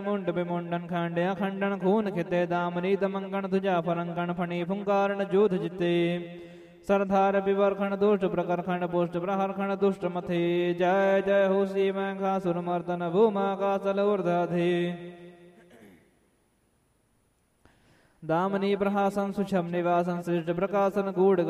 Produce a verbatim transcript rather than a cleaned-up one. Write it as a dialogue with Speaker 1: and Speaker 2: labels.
Speaker 1: मुंड विमुंडन खंड अखंडन खून खिते दामनी दमंगन तुझा फरंगन फणी फुंकारन जोध जिते सरधार विवरखंड दुष्ट प्रकरखंड पुष्ट प्रहरखंड दुष्ट मथे जय जय हो श्री मैघासुर मर्दन भूमा का चल ऊर्ध्वधे दामनी प्रहासन सुषम निवासन सृष्ट प्रकाशन गूढ़